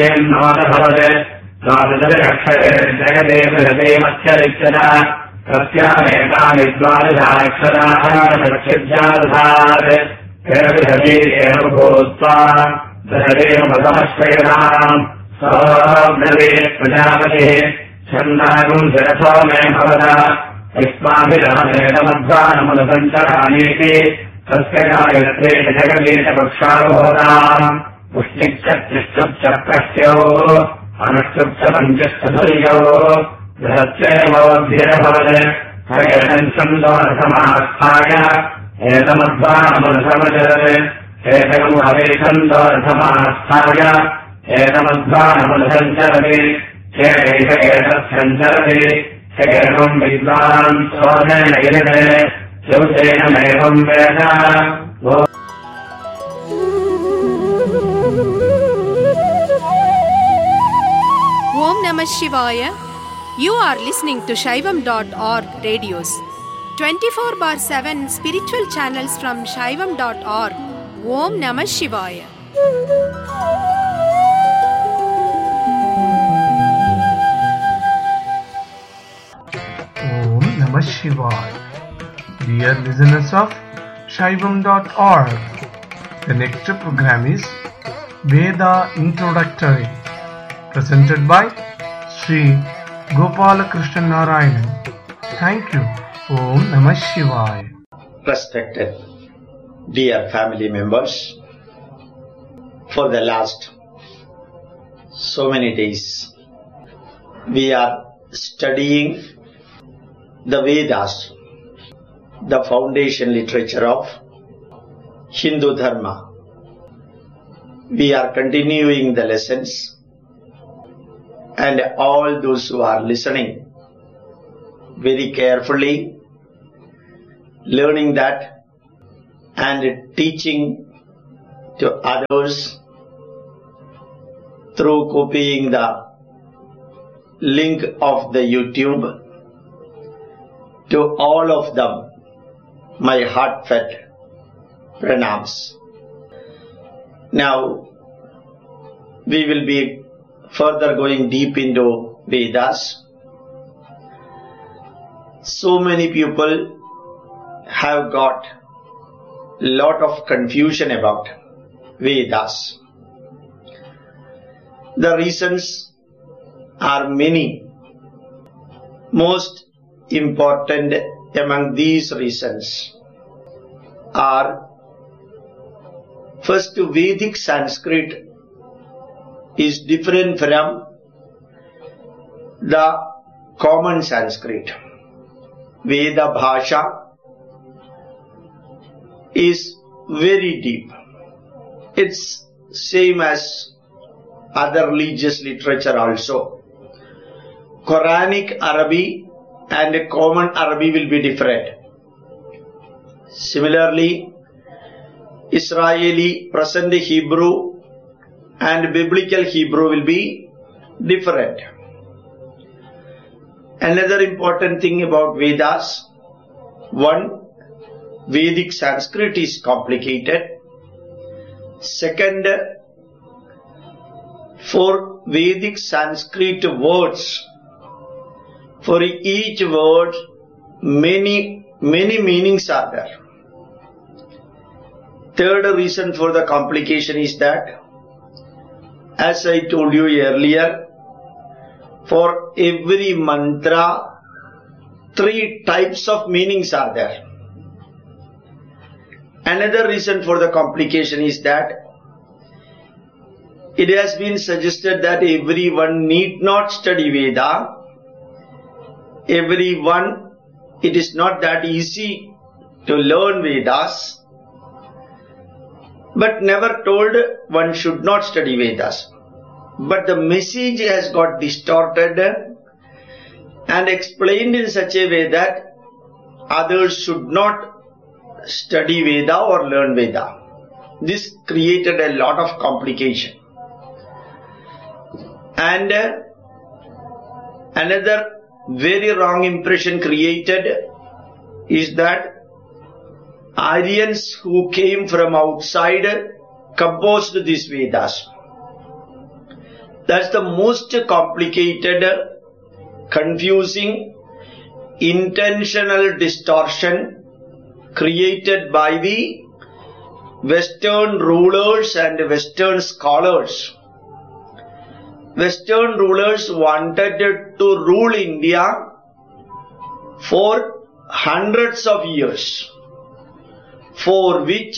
जगदेवदेवच्छरिक्षरा तस्यामेकानि द्वादशाक्षराः एव भूत्वा दशदेवमसमश्रयणाम् सोऽब्रवीत् प्रजापतिः छन्दागुम् शिरसो मे भवता युष्माभिरहमेदमध्वानमुदसञ्चरानीति तस्य गायत्रे जगदीशपक्षाभूताम् पुष्टिश्चत्रिश्चप्रस्यो अनुष्टुप्तपञ्चस्तुर्यो बृहत्येवोऽभ्यभवत् हरेणन्दोरथमास्थाय एतमध्वानमुदसमचरत् एतम् हवेशन्दोरथमास्थाय एतमध्वानमुदसञ्चरति एतत्सञ्चरति एवम् विद्वान् सोमेन यजते शिवसेनमेवम् वेद Om Namah Shivaya. You are listening to Shaivam.org radios. 24/7 spiritual channels from Shaivam.org. Om Namah Shivaya. Om Namah Shivaya. Dear listeners of Shaivam.org, the next program is Veda Introductory, presented by Sri Gopalakrishnan Narayanan. Thank you. Om Namah Shivaya. Respected dear family members, for the last so many days we are studying the Vedas, the foundation literature of Hindu Dharma. We are continuing the lessons, and all those who are listening very carefully, learning that and teaching to others through copying the link of the YouTube, to all of them my heartfelt pranams. Now we will be further going deep into Vedas. So many people have got lot of confusion about Vedas. The reasons are many. Most important among these reasons are, first, Vedic Sanskrit is different from the common Sanskrit. Veda Bhasha is very deep. It's same as other religious literature also. Quranic Arabic and common Arabic will be different. Similarly, Israeli present Hebrew and biblical Hebrew will be different. Another important thing about Vedas, one, Vedic Sanskrit is complicated. Second, for Vedic Sanskrit words, for each word many meanings are there. Third reason for the complication is that, as I told you earlier, for every mantra 3 types of meanings are there. Another reason for the complication is that it has been suggested that everyone need not study Veda. Everyone, it is not that easy to learn Vedas, but never told one should not study Vedas. But the message has got distorted and explained in such a way that others should not study Veda or learn Veda. This created a lot of complication. And another very wrong impression created is that Aryans who came from outside composed these Vedas. That's the most complicated, confusing, intentional distortion created by the Western rulers and Western scholars. Western rulers wanted to rule India for hundreds of years, for which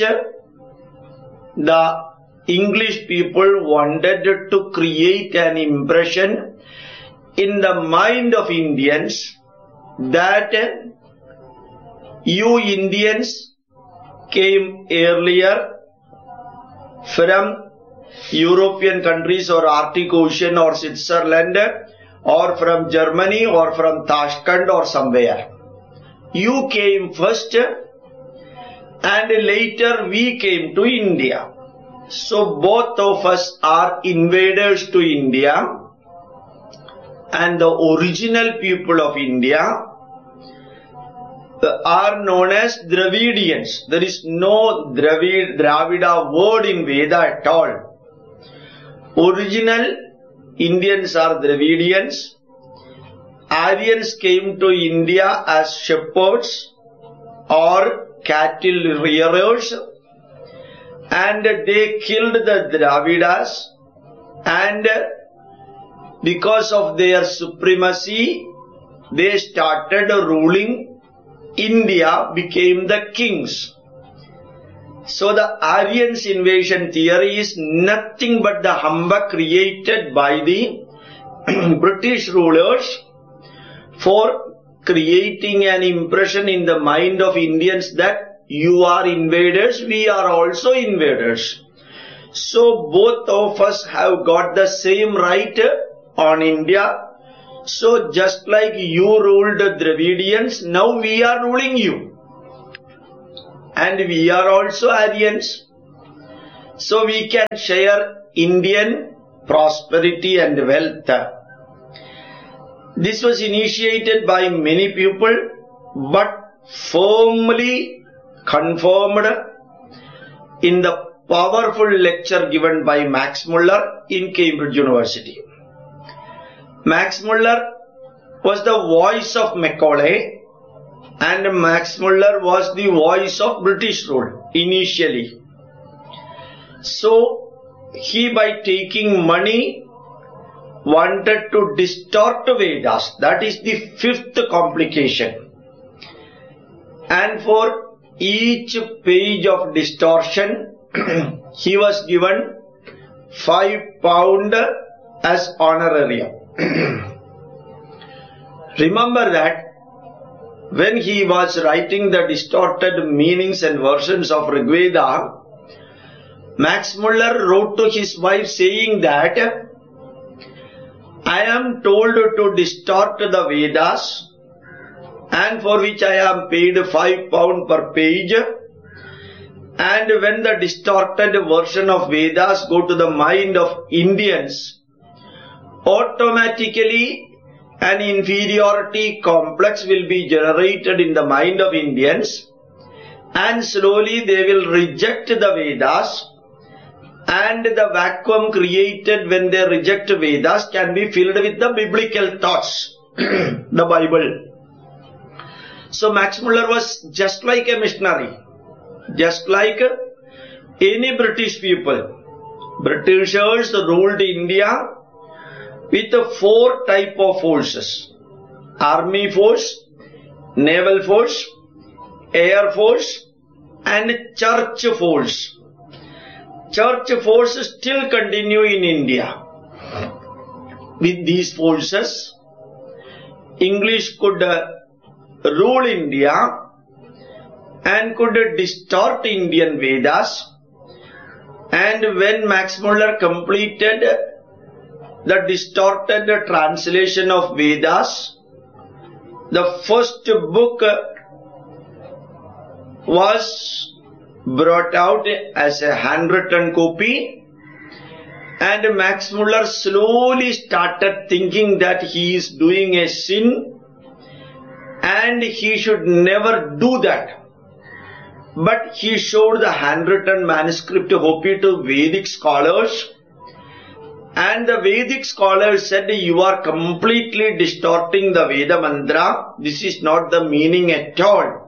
the English people wanted to create an impression in the mind of Indians that you Indians came earlier from European countries or Arctic Ocean or Switzerland or from Germany or from Tashkent or somewhere. You came first and later we came to India. So both of us are invaders to India, and the original people of India are known as Dravidians. There is no Dravida word in Veda at all. Original Indians are Dravidians. Aryans came to India as shepherds or cattle rearers, and they killed the Dravidas, and because of their supremacy, they started ruling India, became the kings. So the Aryans invasion theory is nothing but the humbug created by the British rulers for creating an impression in the mind of Indians that you are invaders, we are also invaders. So both of us have got the same right on India. So just like you ruled the Dravidians, now we are ruling you. And we are also Aryans. So we can share Indian prosperity and wealth. This was initiated by many people, but firmly confirmed in the powerful lecture given by Max Muller in Cambridge University. Max Muller was the voice of Macaulay, and Max Muller was the voice of British rule initially. So he, by taking money, wanted to distort Vedas. That is the fifth complication. And for each page of distortion, he was given £5 as honorarium. Remember that when he was writing the distorted meanings and versions of Rig Veda, Max Muller wrote to his wife saying that I am told to distort the Vedas, and for which I am paid £5 per page. And when the distorted version of Vedas go to the mind of Indians, automatically an inferiority complex will be generated in the mind of Indians, and slowly they will reject the Vedas, and the vacuum created when they reject Vedas can be filled with the biblical thoughts, the Bible. So Max Muller was just like a missionary, just like any British people. Britishers ruled India with 4 types of forces: army force, naval force, air force, and church force. Church forces still continue in India. With these forces, English could rule India and could distort Indian Vedas. And when Max Muller completed the distorted translation of Vedas, the first book was brought out as a handwritten copy, and Max Muller slowly started thinking that he is doing a sin and he should never do that. But he showed the handwritten manuscript copy to Vedic scholars, And the Vedic scholars said, you are completely distorting the Veda mantra. This is not the meaning at all.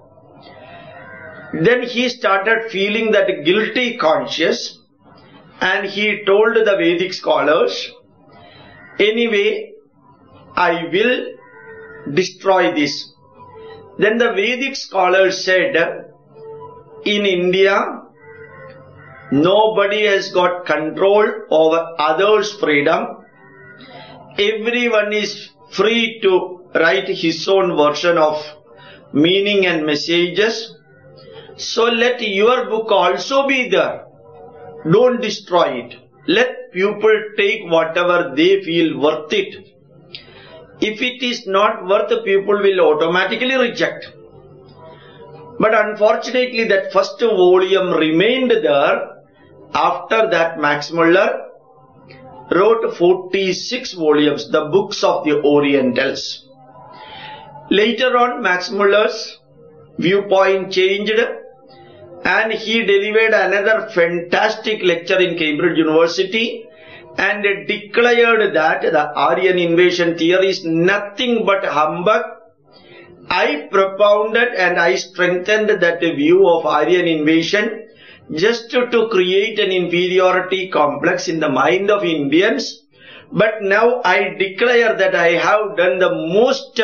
Then he started feeling that guilty conscience, and he told the Vedic scholars, anyway, I will destroy this. Then the Vedic scholars said, in India, nobody has got control over others' freedom. Everyone is free to write his own version of meaning and messages. So let your book also be there. Don't destroy it. Let people take whatever they feel worth it. If it is not worth, people will automatically reject. But unfortunately, that first volume remained there. After that, Max Muller wrote 46 volumes, the books of the Orientals. Later on, Max Muller's viewpoint changed, and he delivered another fantastic lecture in Cambridge University and declared that the Aryan invasion theory is nothing but humbug. I propounded and I strengthened that view of Aryan invasion just to create an inferiority complex in the mind of Indians. But now I declare that I have done the most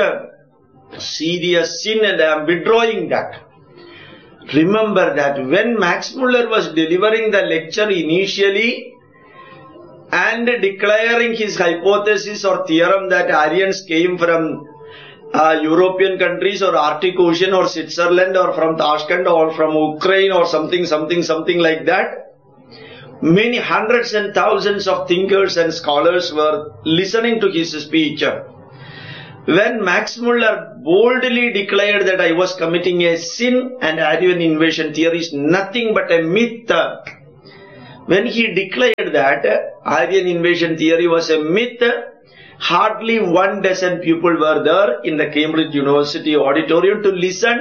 serious sin and I am withdrawing that. Remember that when Max Muller was delivering the lecture initially and declaring his hypothesis or theorem that Aryans came from European countries or Arctic Ocean or Switzerland or from Tashkent or from Ukraine or something like that, many hundreds and thousands of thinkers and scholars were listening to his speech. When Max Muller boldly declared that I was committing a sin and Aryan invasion theory is nothing but a myth, when he declared that Aryan invasion theory was a myth, hardly 1 dozen people were there in the Cambridge University auditorium to listen,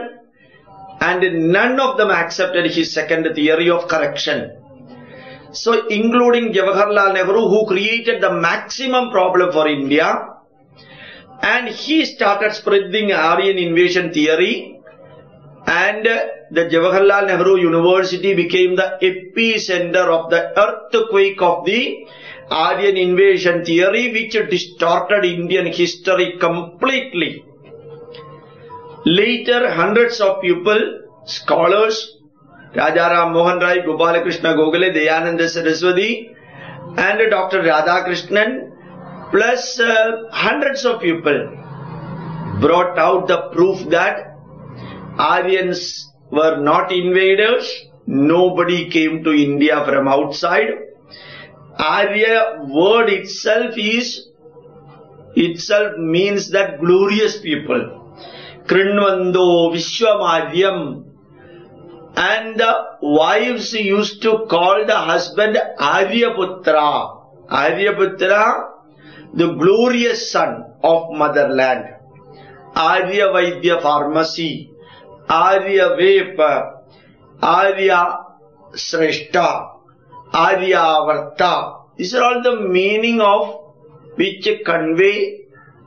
and none of them accepted his second theory of correction. So, including Jawaharlal Nehru, who created the maximum problem for India, and he started spreading Aryan invasion theory, and the Jawaharlal Nehru University became the epicenter of the earthquake of the Aryan invasion theory, which distorted Indian history completely. Later, hundreds of people, scholars, Rajaram Mohan Rai, Gopalakrishna Gokhale, Dayananda Saraswati, and Dr. Radhakrishnan, plus hundreds of people brought out the proof that Aryans were not invaders. Nobody came to India from outside. Arya word itself means that glorious people. Krinvando Vishwamaryam. And the wives used to call the husband Aryaputra. Aryaputra, the glorious son of motherland. Arya Vaidya Pharmacy, Arya Vepa, Arya Sreshta, Arya Varta. These are all the meaning of which convey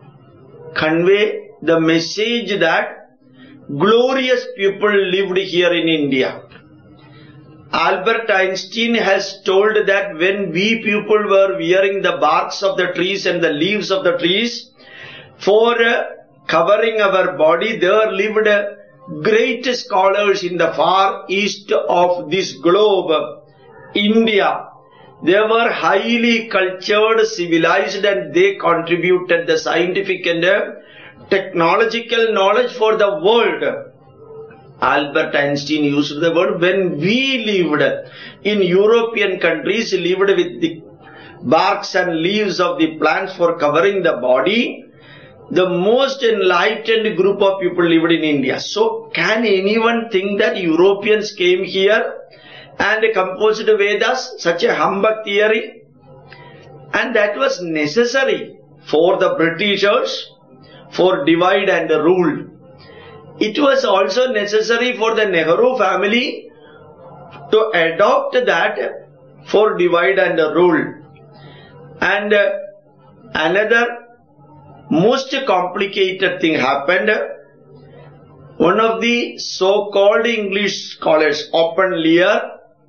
the message that glorious people lived here in India. Albert Einstein has told that when we people were wearing the barks of the trees and the leaves of the trees for covering our body, there lived great scholars in the far east of this globe, India. They were highly cultured, civilized, and they contributed the scientific and technological knowledge for the world. Albert Einstein used the word, when we lived in European countries, lived with the barks and leaves of the plants for covering the body, the most enlightened group of people lived in India. So, can anyone think that Europeans came here and composed Vedas, such a humbug theory? And that was necessary for the Britishers, for divide and rule. It was also necessary for the Nehru family to adopt that for divide and rule. And another most complicated thing happened. One of the so-called English scholars, Oppenheimer,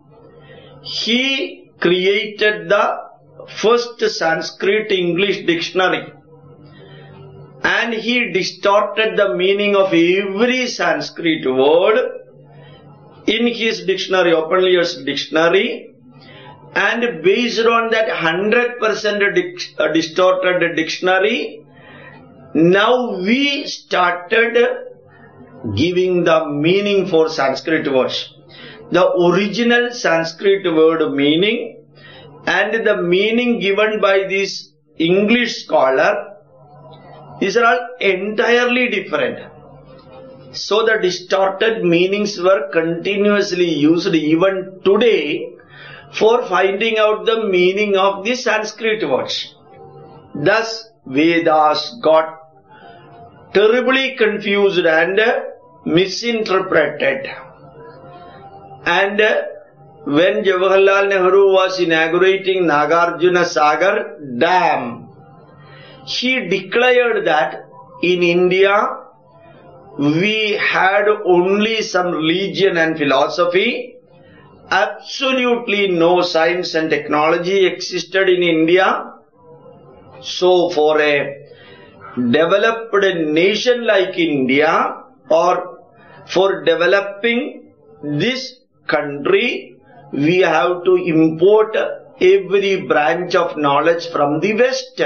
he created the first Sanskrit English dictionary. And he distorted the meaning of every Sanskrit word in his dictionary, Oppenheimer's dictionary. And based on that 100% distorted dictionary, now we started giving the meaning for Sanskrit words. The original Sanskrit word meaning and the meaning given by this English scholar, these are all entirely different. So the distorted meanings were continuously used even today for finding out the meaning of the Sanskrit words. Thus Vedas got terribly confused and misinterpreted. And when Jawaharlal Nehru was inaugurating Nagarjuna Sagar Dam, he declared that in India we had only some religion and philosophy. Absolutely no science and technology existed in India. So for a developed nation like India, or for developing this country, we have to import every branch of knowledge from the West.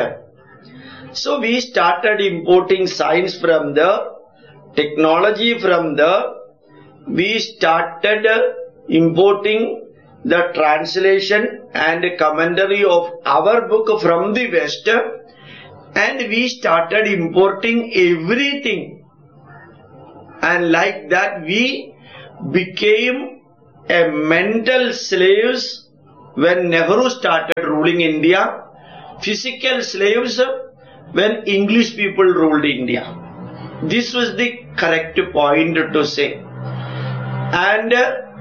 So we started importing science from the technology from the, we started importing the translation and commentary of our book from the West, and we started importing everything. And like that we became a mental slaves when Nehru started ruling India, physical slaves when English people ruled India. This was the correct point to say. And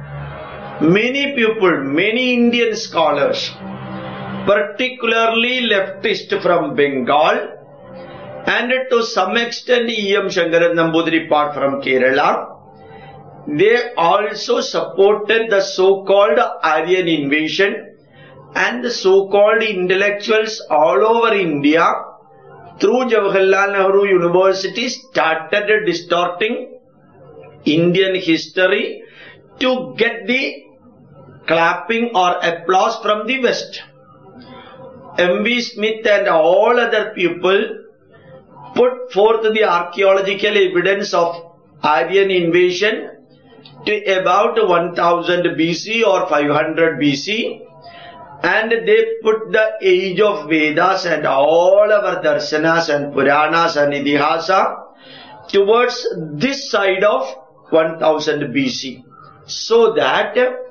many people, many Indian scholars, particularly leftist from Bengal, and to some extent E.M. Shankaran Nambudiri part from Kerala, they also supported the so-called Aryan invasion, and the so-called intellectuals all over India through Jawaharlal Nehru University started distorting Indian history to get the clapping or applause from the West. M.V. Smith and all other people put forth the archaeological evidence of Aryan invasion to about 1000 BC or 500 BC, and they put the age of Vedas and all our darshanas and Puranas and Idihasa towards this side of 1000 BC, so that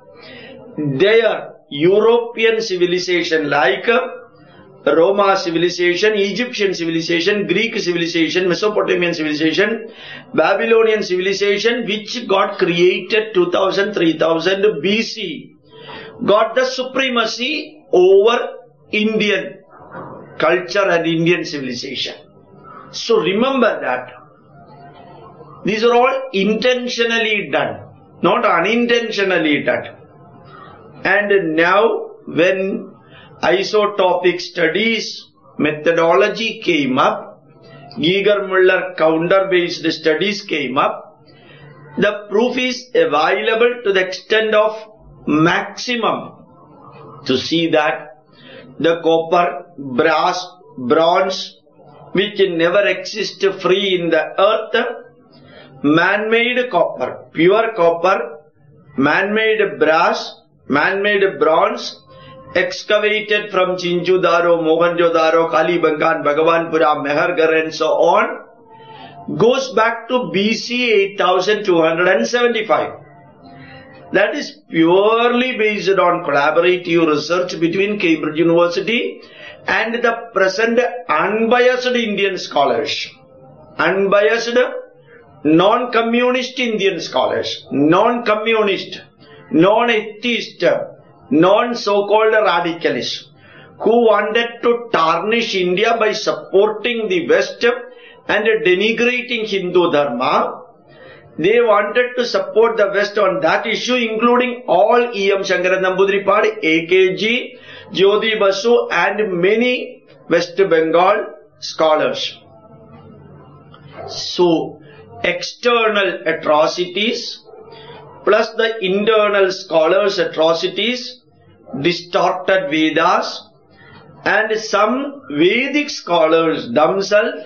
their European civilization like Roma civilization, Egyptian civilization, Greek civilization, Mesopotamian civilization, Babylonian civilization, which got created 2000-3000 BC, got the supremacy over Indian culture and Indian civilization. So remember that. These are all intentionally done, not unintentionally done. And now when isotopic studies methodology came up, Giger-Muller counter-based studies came up, the proof is available to the extent of maximum to see that the copper, brass, bronze, which never exist free in the earth, man-made copper, pure copper, man-made brass, man-made bronze, excavated from Chinchudaro, Mohenjo-daro, Kalibangan, Bhagavanpura, Mehergarh and so on, goes back to BC 8275. That is purely based on collaborative research between Cambridge University and the present unbiased Indian scholars. Unbiased, non-communist Indian scholars, non-communist, non-atheist, non-so-called radicalists, who wanted to tarnish India by supporting the West and denigrating Hindu Dharma. They wanted to support the West on that issue, including all E.M. Shankaran Namboodiripad, A.K.G., Jyoti Basu and many West Bengal scholars. So, external atrocities plus the internal scholars' atrocities distorted Vedas, and some Vedic scholars themselves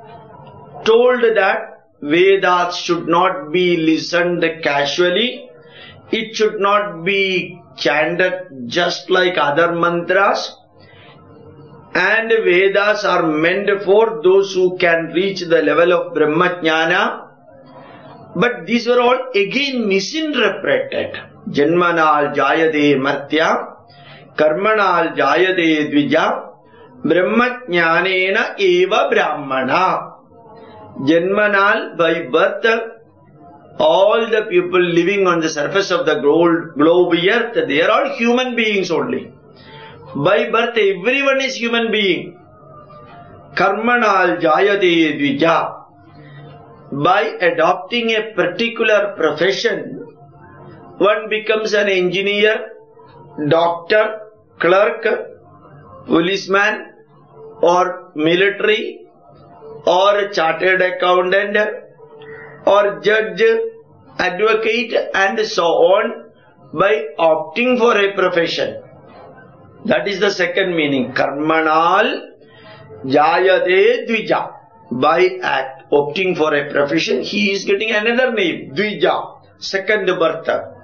told that Vedas should not be listened casually. It should not be chanted just like other mantras. And Vedas are meant for those who can reach the level of Brahmajnana. But these were all again misinterpreted. Janmanal jayate martya, karmanal jayate dvija, Brahmajnanena eva brahmana. Janmanal, by birth, all the people living on the surface of the globe earth, they are all human beings only. By birth, everyone is human being. Karmanal jayate dvija. By adopting a particular profession, one becomes an engineer, doctor, clerk, policeman, or military, or chartered accountant, or judge, advocate, and so on, by opting for a profession. That is the second meaning. Karmanal jayate dvija. By opting for a profession, he is getting another name, dvija, second birth.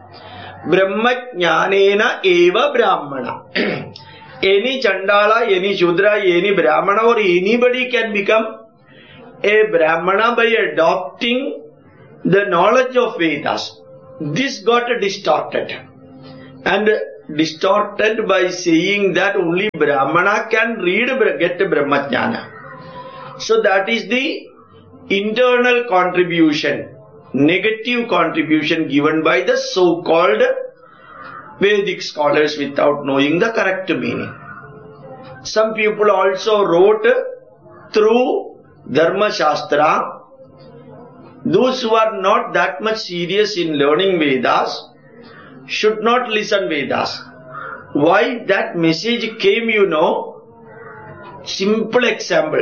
Brahmajnanena eva brahmana. Any Chandala, any Shudra, any Brahmana, or anybody can become a Brahmana by adopting the knowledge of Vedas. This got distorted. And distorted by saying that only Brahmana can get Brahmajnana. So that is the internal contribution, negative contribution given by the so-called Vedic scholars without knowing the correct meaning. Some people also wrote through Dharma Shastra. Those who are not that much serious in learning Vedas should not listen Vedas. Why that message came, you know? Simple example.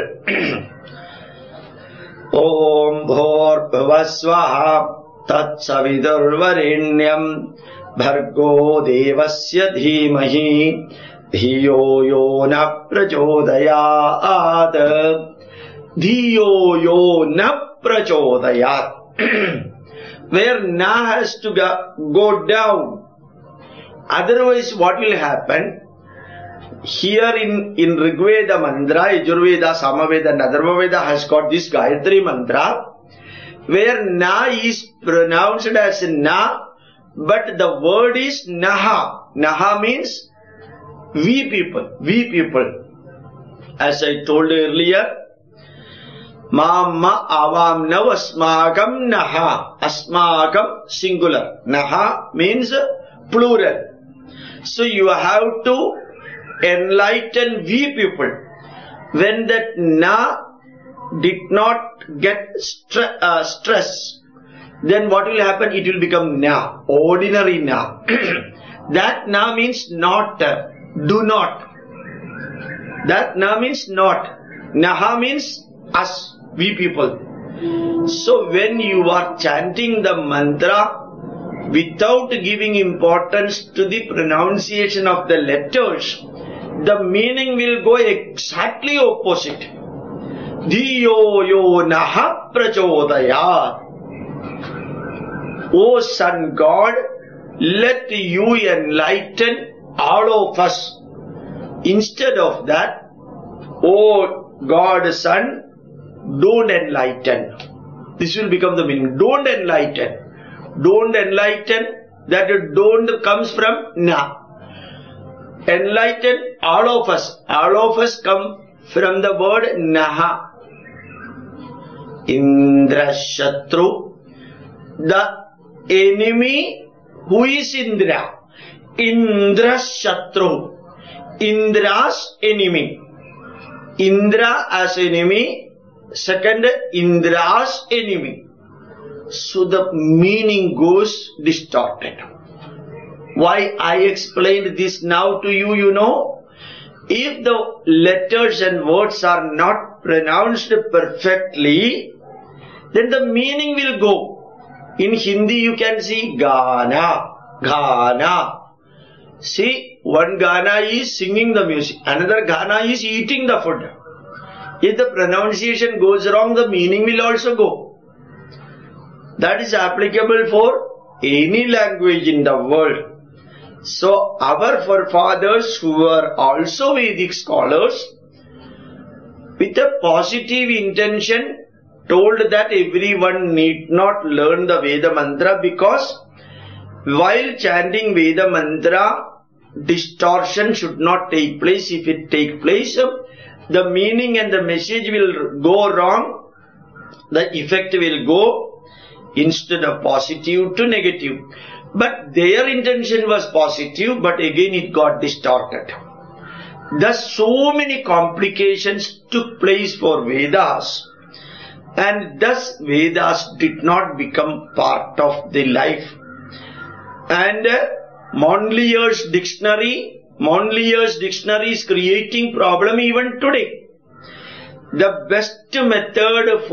Om Bhor Bhavasvaha Tat Savidurvarenyam Bhargo Devasya Dhimahi Dhiyo Yo Na Prachodayat. Dhiyo Yo Na Prachodayat. Where Na has to go down. Otherwise, what will happen? Here in Rigveda mantra, Yajurveda, Samaveda and Atharvaveda has got this Gayatri mantra, where Na is pronounced as Na, but the word is Naha. Naha means we people, we people. As I told earlier, Mamma avam nav asmakam naha. Asmakam singular. Naha means plural. So you have to enlighten we people. When that Na did not get stress, then what will happen? It will become Na, ordinary Na. That Na means not, do not. That Na means not. Naha means us, we people. So when you are chanting the mantra without giving importance to the pronunciation of the letters, the meaning will go exactly opposite. Dhiyo yo naha prachodayat. O Sun God, let you enlighten all of us. Instead of that, O God Son, don't enlighten. This will become the meaning. Don't enlighten. Don't enlighten. That don't comes from Na. Enlighten all of us. All of us come from the word Naha. Indra Shatru. The enemy who is Indra. Indra Shatru. Indra's enemy. Indra as enemy, second Indra's enemy. So the meaning goes distorted. Why I explained this now to you, you know? If the letters and words are not pronounced perfectly, then the meaning will go. In Hindi you can see Gana, Ghana. See, one Gana is singing the music, another Gana is eating the food. If the pronunciation goes wrong, the meaning will also go. That is applicable for any language in the world. So our forefathers, who were also Vedic scholars, with a positive intention, told that everyone need not learn the Veda mantra, because while chanting Veda mantra, distortion should not take place. If it take place, the meaning and the message will go wrong. The effect will go instead of positive to negative. But their intention was positive, but again it got distorted. Thus so many complications took place for Vedas, and thus Vedas did not become part of the life. And Montlier's dictionary is creating problem even today. The best method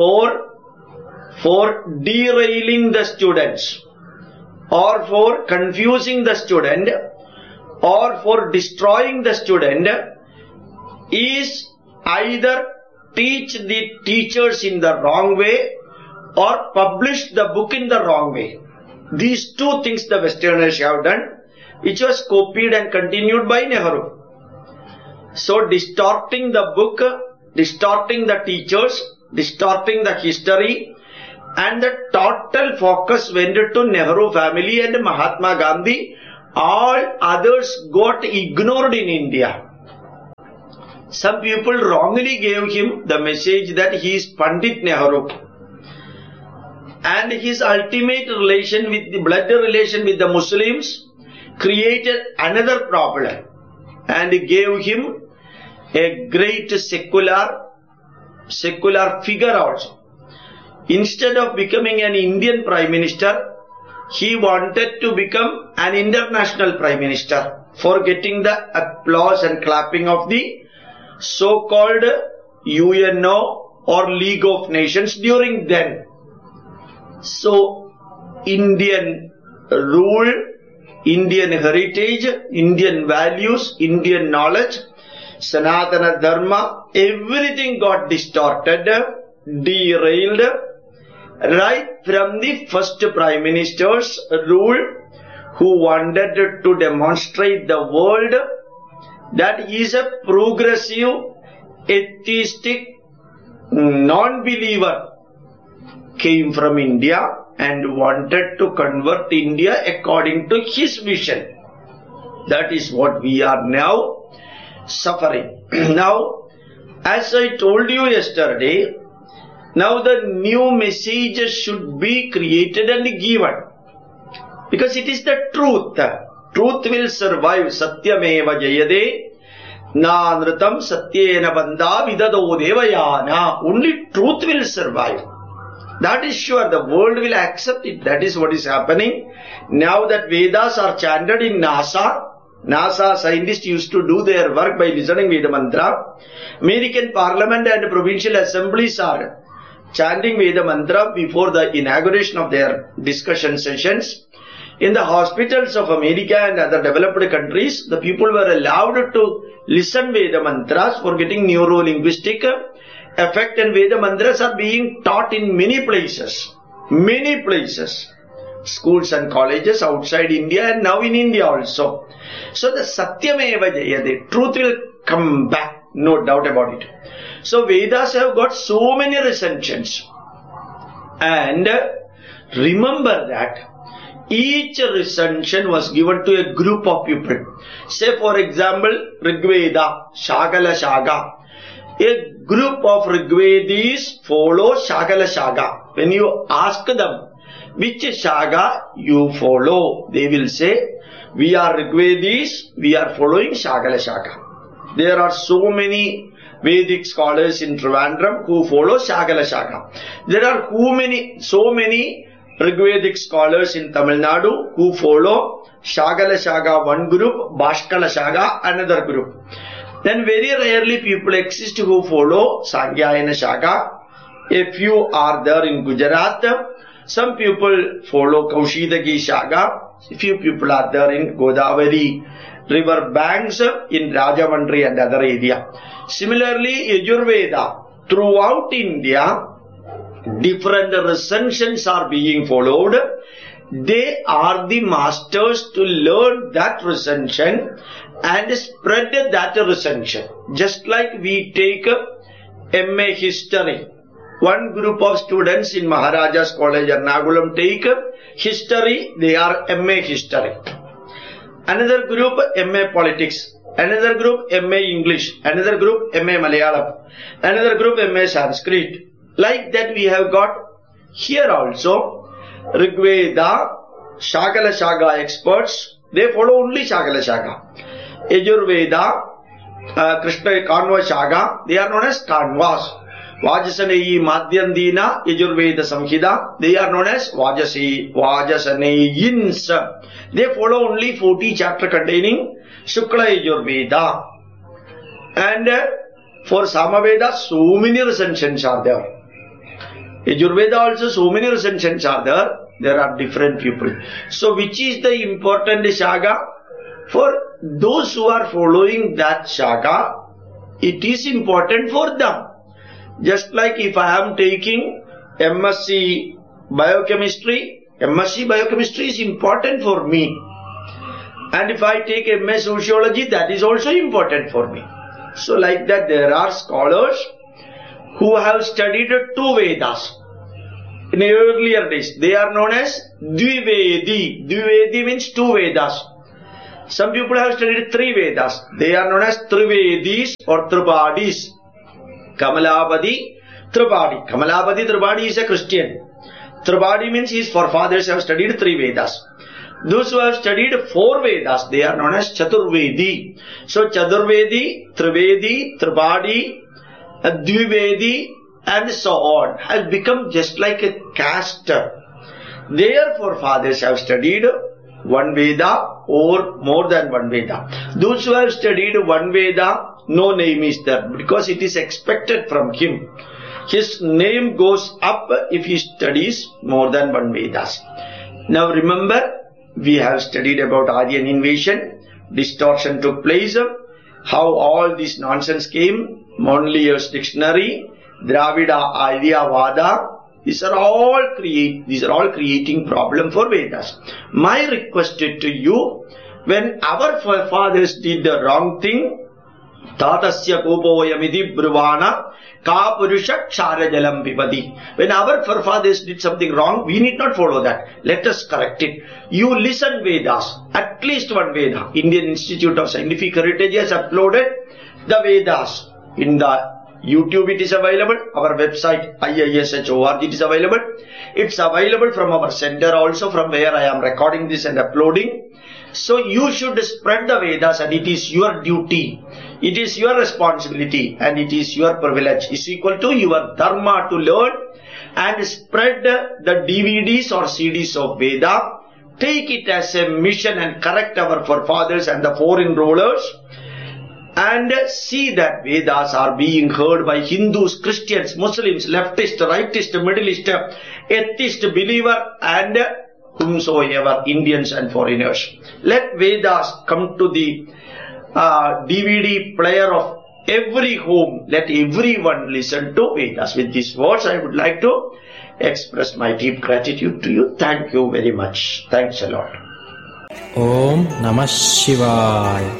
for derailing the students, or for confusing the student, or for destroying the student, is either teach the teachers in the wrong way or publish the book in the wrong way. These two things the Westerners have done, which was copied and continued by Nehru. So distorting the book, distorting the teachers, distorting the history, and the total focus went to Nehru family and Mahatma Gandhi. All others got ignored in India. Some people wrongly gave him the message that he is Pandit Nehru, and his ultimate relation with the blood relation with the Muslims created another problem and gave him a great secular figure also. Instead of becoming an Indian Prime Minister, he wanted to become an international Prime Minister for getting the applause and clapping of the so-called UNO or League of Nations during then. So, Indian rule, Indian heritage, Indian values, Indian knowledge, Sanatana Dharma, everything got distorted, derailed, right from the first Prime Minister's rule, who wanted to demonstrate the world that he is a progressive, atheistic, non-believer, came from India and wanted to convert India according to his vision. That is what we are now suffering. Now, as I told you yesterday, now the new message should be created and given, because it is the truth. Truth will survive. Satyameva jayade na nritam satyena bandha vidado devayana. Only truth will survive. That is sure. The world will accept it. That is what is happening. Now that Vedas are chanted in NASA scientists used to do their work by listening Veda mantra. American Parliament and provincial assemblies are chanting Veda mantra before the inauguration of their discussion sessions. In the hospitals of America and other developed countries, the people were allowed to listen Veda mantras for getting neuro-linguistic effect, and Veda mantras are being taught in many places. Many places. Schools and colleges outside India and now in India also. So the Satyameva Jayade, truth will come back, no doubt about it. So Vedas have got so many recensions. And remember that each recension was given to a group of people. Say for example, Rigveda, Shagala Shaga. A group of Rigvedis follow Shagala Shaga. When you ask them, which Shaga you follow, they will say, we are Rigvedis, we are following Shagala Shaga. There are so many Vedic scholars in Trivandrum who follow Shakala Shaka. There are so many Rigvedic scholars in Tamil Nadu who follow Shakala Shaka one group, Bhaskala Shaka another group. Then very rarely people exist who follow Sangyayana Shaka. A few are there in Gujarat. Some people follow Kaushidagi Shaka. A few people are there in Godavari river banks in Rajamandri and other area. Similarly, Yajurveda, throughout India, different recensions are being followed. They are the masters to learn that recension and spread that recension. Just like we take MA History. One group of students in Maharaja's College Ernakulam take history, they are MA History. Another group MA Politics. Another group MA English. Another group MA Malayalam. Another group MA Sanskrit. Like that we have got here also Rigveda, Shakala Shaka experts, they follow only Shakala Shaka. Yajurveda, Krishna Kanva Shaka, they are known as Kanvas. Vajasaneyi Madhyandina, Yajurveda Samhita, they are known as Vajasaneyins. They follow only 40 chapter containing Shukla Yajurveda. And for Samaveda, so many recensions are there. Yajurveda also, so many recensions are there. There are different people. So which is the important Shaka? For those who are following that Shaka, it is important for them. Just like if I am taking MSc Biochemistry, MSc Biochemistry is important for me. And if I take MA Sociology, that is also important for me. So like that there are scholars who have studied 2 Vedas. In the earlier days, they are known as Dvivedi. Dvivedi means 2 Vedas. Some people have studied 3 Vedas. They are known as Trivedis or Tripadis. Kamalapati, Tripadi. Kamalapati, Tripadi is a Christian. Tripadi means his forefathers have studied 3 Vedas. Those who have studied 4 Vedas, they are known as Chaturvedi. So Chaturvedi, Trivedi, Tripadi, Dvivedi and so on has become just like a caste. Their forefathers have studied 1 Veda or more than 1 Veda. Those who have studied 1 Veda, no name is there because it is expected from him. His name goes up if he studies more than 1 Vedas. Now remember, we have studied about Aryan invasion, distortion took place, how all this nonsense came, Monlier's dictionary, Dravida Aryavada, these are all creating problem for Vedas. My request to you, when our forefathers did the wrong thing, Tatasya Kopoyamidi Bruvana Ka Purusha Ksarajalam Pipadi. When our forefathers did something wrong, we need not follow that. Let us correct it. You listen Vedas, at least 1 Veda. Indian Institute of Scientific Heritage has uploaded the Vedas. In the YouTube it is available. Our website IISH.org it is available. It's available from our center also, from where I am recording this and uploading. So you should spread the Vedas, and it is your duty. It is your responsibility and it is your privilege. It's equal to your dharma to learn and spread the DVDs or CDs of Veda. Take it as a mission and correct our forefathers and the foreign rulers. And see that Vedas are being heard by Hindus, Christians, Muslims, leftist, rightist, middleist, atheist, believer and whomsoever, Indians and foreigners. Let Vedas come to the DVD player of every home. Let everyone listen to Vedas. With these words, I would like to express my deep gratitude to you. Thank you very much. Thanks a lot. Om Namah Shivaya.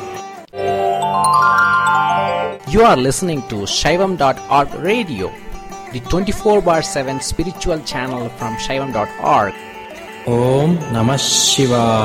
You are listening to Shaivam.org radio, the 24/7 spiritual channel from Shaivam.org. Om Namah Shivaya.